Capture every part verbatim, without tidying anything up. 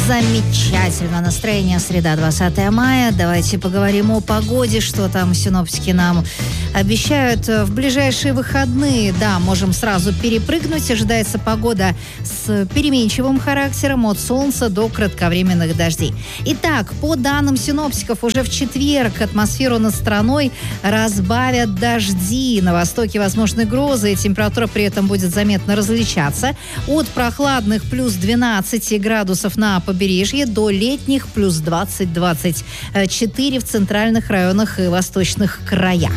Замечательно. Настроение среда, двадцатое мая. Давайте поговорим о погоде, что там синоптики нам обещают в ближайшие выходные. Да, можем сразу перепрыгнуть. Ожидается погода с переменчивым характером от солнца до кратковременных дождей. Итак, по данным синоптиков, уже в четверг атмосферу над страной разбавят дожди. На востоке возможны грозы, и температура при этом будет заметно различаться. От прохладных плюс двенадцать градусов на побережье до летних плюс двадцать - двадцать четыре в центральных районах и восточных краях.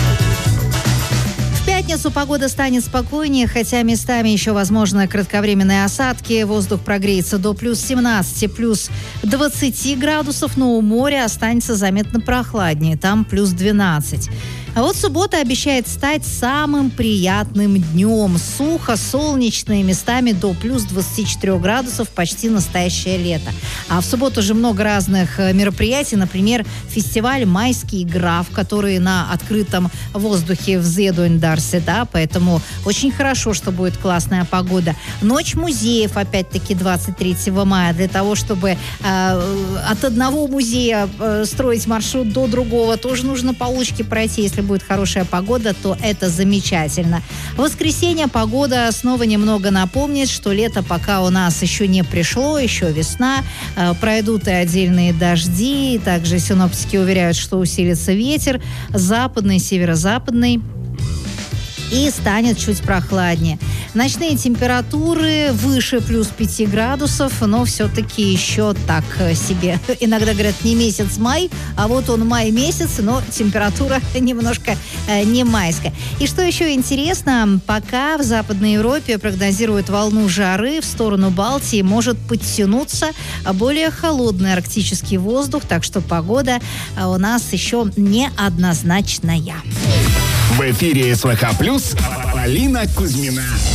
В пятницу погода станет спокойнее, хотя местами еще возможны кратковременные осадки. Воздух прогреется до плюс семнадцати, плюс двадцати градусов, но у моря останется заметно прохладнее, там плюс двенадцать. А вот суббота обещает стать самым приятным днем. Сухо, солнечно и местами до плюс двадцати четырёх градусов, почти настоящее лето. А в субботу же много разных мероприятий, например, фестиваль «Майский граф», который на открытом воздухе в Зедуэндарсе, да, поэтому очень хорошо, что будет классная погода. Ночь музеев, опять-таки, двадцать третьего мая, для того, чтобы э, от одного музея э, строить маршрут до другого, тоже нужно по улочке пройти. Если будет хорошая погода, то это замечательно. В воскресенье погода снова немного напомнит, что лето пока у нас еще не пришло, еще весна, э, пройдут и отдельные дожди, также синоптики уверяют, что усилится ветер западный, северо-западный, и станет чуть прохладнее. Ночные температуры выше плюс пяти градусов, но все-таки еще так себе. Иногда говорят, не месяц май, а вот он май месяц, но температура немножко э, не майская. И что еще интересно, пока в Западной Европе прогнозируют волну жары, в сторону Балтии может подтянуться более холодный арктический воздух, так что погода у нас еще неоднозначная. В эфире СВХ Плюс Полина Кузьмина.